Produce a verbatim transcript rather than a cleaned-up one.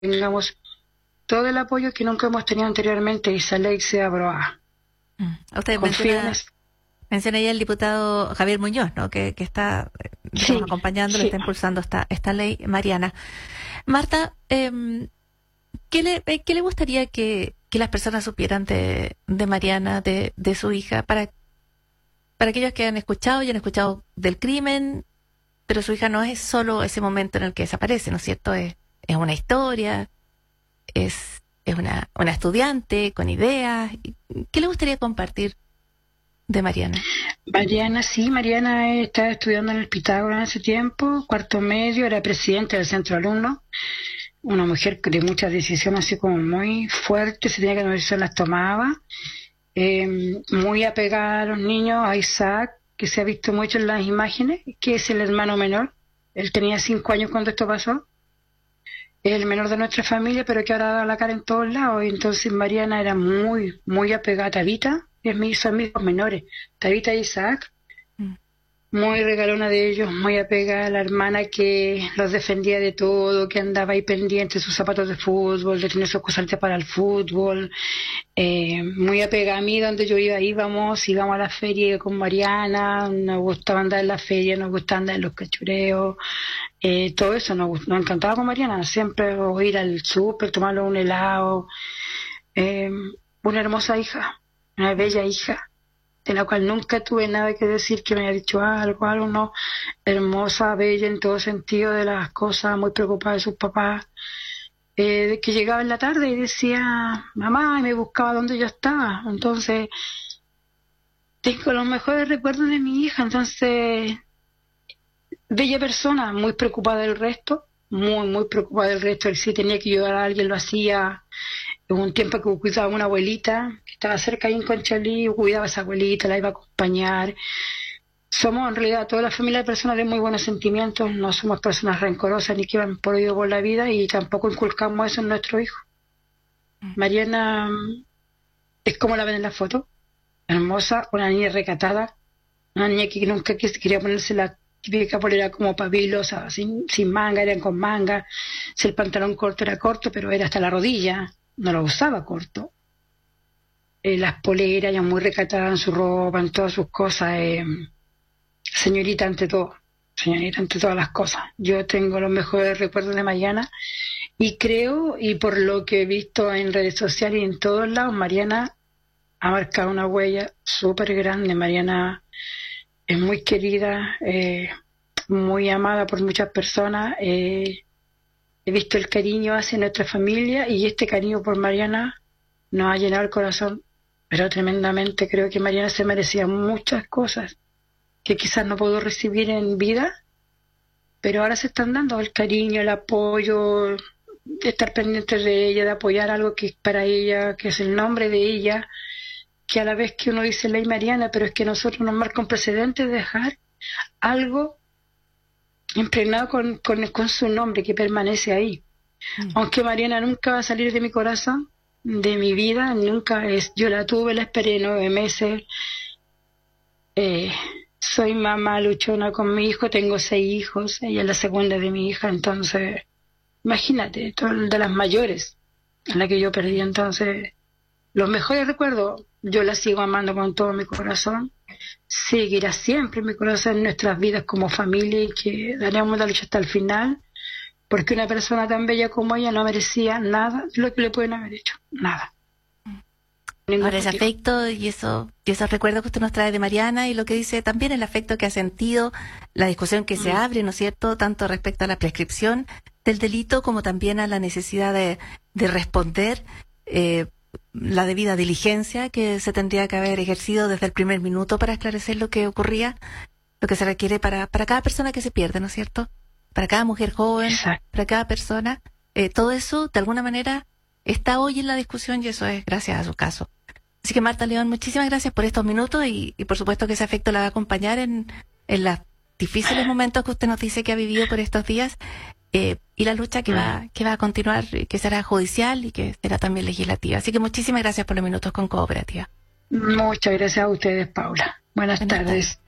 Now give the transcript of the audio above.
tengamos todo el apoyo que nunca hemos tenido anteriormente y esa ley sea aprobada. Mm. Usted Confío menciona, en eso. menciona ya el diputado Javier Muñoz, ¿no? Que, que está eh, digamos, Sí, acompañando, le sí. está impulsando esta, esta ley, Mariana. Marta, eh, ¿qué le, eh, qué le gustaría que, que las personas supieran de, de Mariana, de, de su hija, para, para aquellos que han escuchado y han escuchado del crimen, pero su hija no es solo ese momento en el que desaparece, ¿no es cierto? Es, es una historia, es, es una, una estudiante con ideas. ¿Qué le gustaría compartir de Mariana? Mariana, sí, Mariana estaba estudiando en el Pitágoras en ese tiempo, cuarto medio, era presidenta del centro de alumnos, una mujer de muchas decisiones así como muy fuertes, se tenía que tomar decisiones, las tomaba, eh, muy apegada a los niños, a Isaac, que se ha visto mucho en las imágenes, que es el hermano menor, él tenía cinco años cuando esto pasó, es el menor de nuestra familia, pero que ahora ha dado la cara en todos lados, y entonces Mariana era muy, muy apegada a Tabita, es mi, son mis hijos menores, Tabita y Isaac, Mm. muy regalona de ellos, muy apegada a la hermana que los defendía de todo, que andaba ahí pendiente de sus zapatos de fútbol, de tener sus cosas para el fútbol, eh, muy apegada a mí, donde yo iba, íbamos, íbamos a la feria con Mariana, nos gustaba andar en la feria, nos gustaba andar en los cachureos, eh, todo eso nos, gust- nos encantaba con Mariana, siempre o ir al súper, tomarle un helado, eh, una hermosa hija, una bella hija, de la cual nunca tuve nada que decir que me haya dicho algo, algo no, hermosa, bella en todo sentido de las cosas, muy preocupada de sus papás, eh, de que llegaba en la tarde y decía mamá y me buscaba donde yo estaba, entonces tengo los mejores recuerdos de mi hija, entonces bella persona, muy preocupada del resto, muy, muy preocupada del resto, él si tenía que ayudar a alguien lo hacía. Hubo un tiempo que cuidaba a una abuelita que estaba cerca ahí en Conchalí, cuidaba a esa abuelita, la iba a acompañar. Somos en realidad toda la familia de personas de muy buenos sentimientos, no somos personas rencorosas ni que van por ello por la vida y tampoco inculcamos eso en nuestro hijo. Mariana mm, es como la ven en la foto, hermosa, una niña recatada, una niña que nunca quis- quería ponerse la típica polera como pabilosa, sin, sin manga, eran con manga, si el pantalón corto era corto, pero era hasta la rodilla, no lo usaba corto. Eh, las poleras, ya muy recatada en su ropa, en todas sus cosas, eh, señorita ante todo, señorita ante todas las cosas. Yo tengo los mejores recuerdos de Mariana y creo, y por lo que he visto en redes sociales y en todos lados, Mariana ha marcado una huella súper grande. Mariana es muy querida, eh, muy amada por muchas personas. Eh, he visto el cariño hacia nuestra familia y este cariño por Mariana nos ha llenado el corazón, pero tremendamente. Creo que Mariana se merecía muchas cosas que quizás no pudo recibir en vida, pero ahora se están dando el cariño, el apoyo, de estar pendientes de ella, de apoyar algo que es para ella, que es el nombre de ella, que a la vez que uno dice ley Mariana, pero es que nosotros nos marca un precedente de dejar algo impregnado con, con, con su nombre que permanece ahí. Mm. Aunque Mariana nunca va a salir de mi corazón, de mi vida, nunca es. Yo la tuve, la esperé nueve meses. Eh, soy mamá luchona con mi hijo, tengo seis hijos, ella es la segunda de mi hija, entonces, imagínate, todo de las mayores, a la que yo perdí, entonces, los mejores recuerdos, yo la sigo amando con todo mi corazón, seguirá siempre en mi corazón en nuestras vidas como familia y que daremos la lucha hasta el final, porque una persona tan bella como ella no merecía nada de lo que le pueden haber hecho, nada. Ningún Ahora ese motivo. afecto y eso y esos recuerdos que usted nos trae de Mariana y lo que dice también el afecto que ha sentido, la discusión que se Mm. abre, ¿no es cierto?, tanto respecto a la prescripción del delito como también a la necesidad de, de responder, eh, la debida diligencia que se tendría que haber ejercido desde el primer minuto para esclarecer lo que ocurría, lo que se requiere para, para cada persona que se pierde, ¿no es cierto?, para cada mujer joven, Exacto. para cada persona, eh, todo eso de alguna manera está hoy en la discusión y eso es gracias a su caso. Así que Marta León, muchísimas gracias por estos minutos y, y por supuesto que ese afecto la va a acompañar en, en los difíciles momentos que usted nos dice que ha vivido por estos días, eh, y la lucha que va, que va a continuar, eh, que será judicial y que será también legislativa. Así que muchísimas gracias por los minutos con Cooperativa. Muchas gracias a ustedes, Paula. Buenas Buenas tardes. tardes.